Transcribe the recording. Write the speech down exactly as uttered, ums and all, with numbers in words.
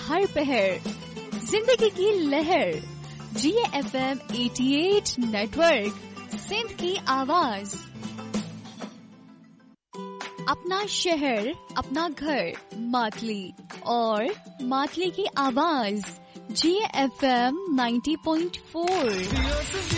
हर पहर जिंदगी की लहर। जिए एफ एम अठासी नेटवर्क, सिंध की आवाज। अपना शहर, अपना घर, मातली और मातली की आवाज। जिए एफ एम नब्बे पॉइंट चार।